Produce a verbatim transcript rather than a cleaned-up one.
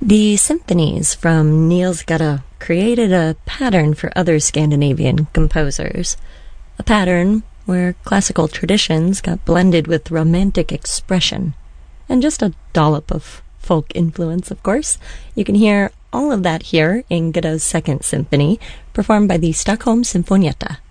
The symphonies from Niels Gade created a pattern for other Scandinavian composers. A pattern where classical traditions got blended with romantic expression. And just a dollop of folk influence, of course. You can hear all of that here in Gade's Second Symphony, performed by the Stockholm Sinfonietta.